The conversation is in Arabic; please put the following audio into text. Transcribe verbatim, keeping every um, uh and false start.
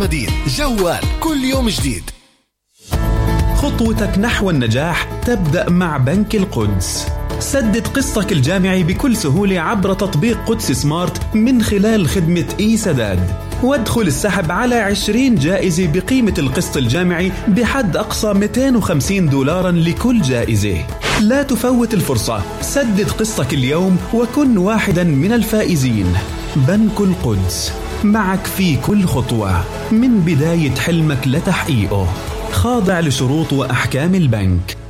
جديد جوال كل يوم جديد. خطوتك نحو النجاح تبدأ مع بنك القدس. سدد قسطك الجامعي بكل سهولة عبر تطبيق قدس سمارت من خلال خدمة إي سداد، وادخل السحب على عشرين جائزة بقيمة القسط الجامعي بحد أقصى مئتين وخمسين دولارا لكل جائزة. لا تفوت الفرصة، سدد قسطك اليوم وكن واحدا من الفائزين. بنك القدس، معك في كل خطوة من بداية حلمك لتحقيقه، خاضع لشروط وأحكام البنك.